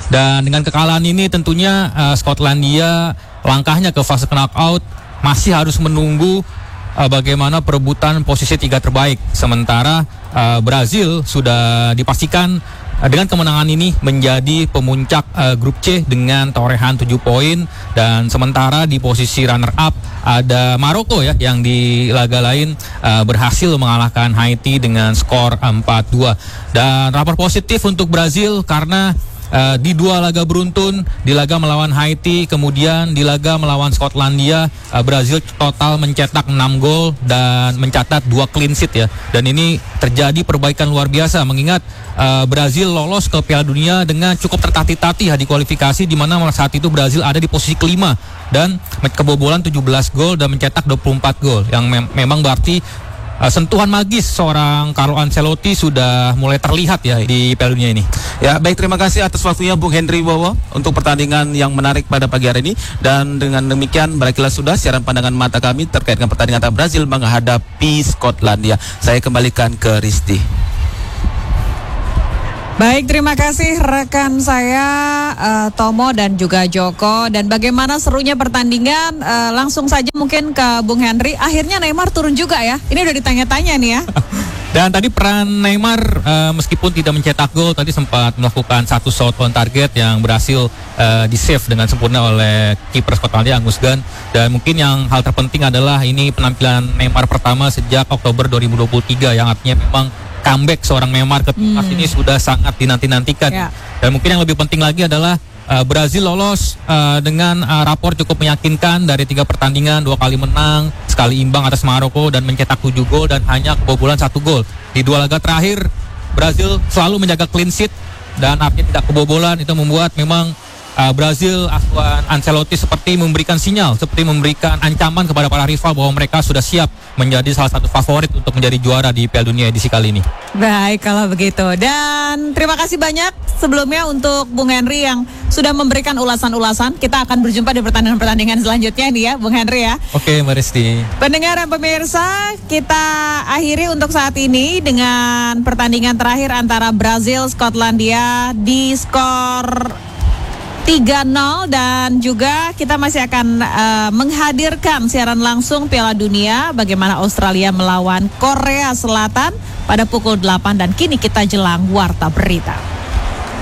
Dan dengan kekalahan ini tentunya Skotlandia langkahnya ke fase knockout masih harus menunggu bagaimana perebutan posisi 3 terbaik. Sementara Brazil sudah dipastikan dengan kemenangan ini menjadi pemuncak grup C dengan torehan 7 poin. Dan sementara di posisi runner up ada Maroko ya, yang di laga lain berhasil mengalahkan Haiti dengan skor 4-2. Dan rapor positif untuk Brazil karena di 2 laga beruntun, di laga melawan Haiti, kemudian di laga melawan Skotlandia, Brazil total mencetak 6 gol dan mencatat 2 clean sheet ya. Dan ini terjadi perbaikan luar biasa mengingat Brazil lolos ke Piala Dunia dengan cukup tertatih-tatih di kualifikasi, di mana saat itu Brazil ada di posisi kelima dan kebobolan 17 gol dan mencetak 24 gol yang memang berarti sentuhan magis seorang Carlo Ancelotti sudah mulai terlihat ya di Piala Dunia ini. Ya, baik, terima kasih atas waktunya Bung Henry Bowo untuk pertandingan yang menarik pada pagi hari ini. Dan dengan demikian berakhirlah sudah siaran pandangan mata kami terkait dengan pertandingan antara Brazil menghadapi Skotlandia. Saya kembalikan ke Risti. Baik, terima kasih rekan saya Tomo dan juga Joko. Dan bagaimana serunya pertandingan, langsung saja mungkin ke Bung Henry. Akhirnya Neymar turun juga ya, ini udah ditanya-tanya nih ya. Dan tadi peran Neymar meskipun tidak mencetak gol, tadi sempat melakukan 1 shot on target yang berhasil di-save dengan sempurna oleh kiper Skotlandia Angus Gunn. Dan mungkin yang hal terpenting adalah ini penampilan Neymar pertama sejak Oktober 2023 yang artinya memang comeback seorang Neymar ke timnas ini sudah sangat dinanti-nantikan. Dan mungkin yang lebih penting lagi adalah Brazil lolos dengan rapor cukup meyakinkan dari 3 pertandingan, 2 kali menang, sekali imbang atas Maroko dan mencetak 7 gol dan hanya kebobolan 1 gol. Di 2 laga terakhir Brazil selalu menjaga clean sheet dan artinya tidak kebobolan. Itu membuat memang Brazil, asuhan Ancelotti seperti memberikan sinyal, seperti memberikan ancaman kepada para rival bahwa mereka sudah siap menjadi salah satu favorit untuk menjadi juara di Piala Dunia edisi kali ini. Baik kalau begitu. Dan terima kasih banyak sebelumnya untuk Bung Henry yang sudah memberikan ulasan-ulasan. Kita akan berjumpa di pertandingan-pertandingan selanjutnya nih ya Bung Henry ya. Oke Mbak Risti. Pendengar dan pemirsa, kita akhiri untuk saat ini dengan pertandingan terakhir antara Brazil Skotlandia di skor 3-0 dan juga kita masih akan menghadirkan siaran langsung Piala Dunia bagaimana Australia melawan Korea Selatan pada pukul 8 dan kini kita jelang warta berita.